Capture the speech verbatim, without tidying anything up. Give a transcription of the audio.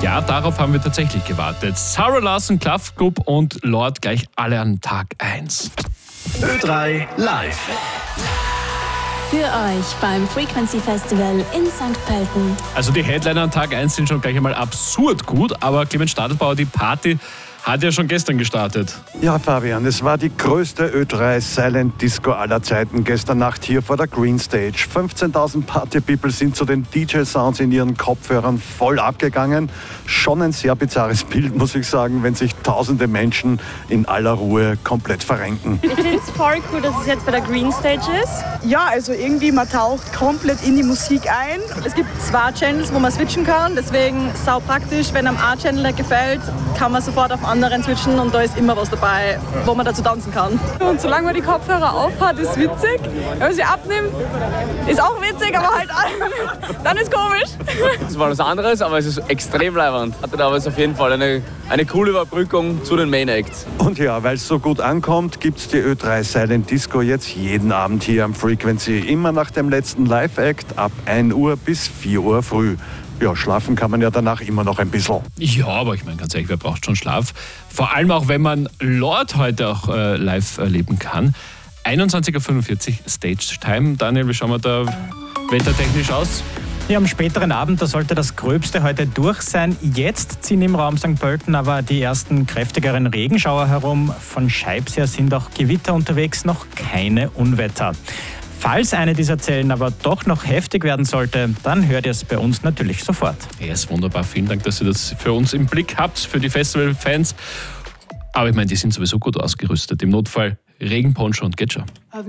Ja, darauf haben wir tatsächlich gewartet. Sarah Larson, Club Group und Lord gleich alle an Tag eins. Ö drei live. Für euch beim Frequency Festival in Sankt Pölten. Also die Headliner an Tag eins sind schon gleich einmal absurd gut, aber Clemens Stadelbauer, die Party hat ja schon gestern gestartet. Ja, Fabian, es war die größte Ö drei Silent Disco aller Zeiten gestern Nacht hier vor der Green Stage. fünfzehntausend Party-People sind zu den D J-Sounds in ihren Kopfhörern voll abgegangen. Schon ein sehr bizarres Bild, muss ich sagen, wenn sich tausende Menschen in aller Ruhe komplett verrenken. Ich finde es voll cool, dass es jetzt bei der Green Stage ist. Ja, also irgendwie, man taucht komplett in die Musik ein. Es gibt zwei Channels, wo man switchen kann, deswegen sau praktisch. Wenn einem A-Channel nicht gefällt, kann man sofort auf anderen switchen und da ist immer was dabei, wo man dazu tanzen kann. Und solange man die Kopfhörer aufhat, ist witzig. Wenn man sie abnimmt, ist auch witzig, aber halt dann ist komisch. Es war was anderes, aber es ist extrem leibend. Hatte aber auf jeden Fall eine, eine coole Überbrückung zu den Main Acts. Und ja, weil es so gut ankommt, gibt es die Ö drei Silent Disco jetzt jeden Abend hier am Frequency. Immer nach dem letzten Live-Act ab ein Uhr bis vier Uhr früh. Ja, schlafen kann man ja danach immer noch ein bisschen. Ja, aber ich meine, ganz ehrlich, wer braucht schon Schlaf? Vor allem auch, wenn man Lord heute auch äh, live erleben kann. einundzwanzig Uhr fünfundvierzig Stage Time. Daniel, wie schauen wir da wettertechnisch aus? Ja, am späteren Abend, da sollte das Gröbste heute durch sein. Jetzt ziehen im Raum Sankt Pölten aber die ersten kräftigeren Regenschauer herum. Von Scheibs her sind auch Gewitter unterwegs, noch keine Unwetter. Falls eine dieser Zellen aber doch noch heftig werden sollte, dann hört ihr es bei uns natürlich sofort. Ja, ist wunderbar. Vielen Dank, dass ihr das für uns im Blick habt, für die Festival-Fans. Aber ich meine, die sind sowieso gut ausgerüstet. Im Notfall Regenponcho und geht schon.